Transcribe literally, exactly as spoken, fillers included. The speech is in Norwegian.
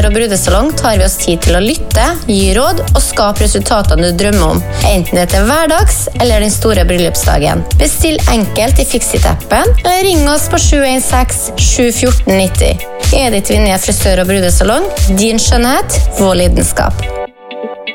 frisør- og brudesalong tar vi oss tid til å lytte, gi råd og skape resultatene du drømmer om, enten det er til hverdags eller den store bryllupsdagen. Bestill enkelt i Fixit-appen, eller ring oss på sju en seks sju one fire ni null. Edith Vinje frisør- og brudesalong, din skjønnhet, vår lidenskap.